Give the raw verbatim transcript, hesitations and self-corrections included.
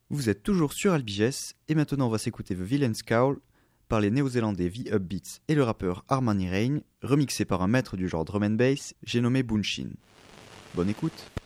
Vous êtes toujours sur Albigès, et maintenant on va s'écouter The Villain's Cowl par les néo-zélandais The Upbeats et le rappeur Armani Reign, remixé par un maître du genre drum and bass, j'ai nommé Bunshin. Bonne écoute.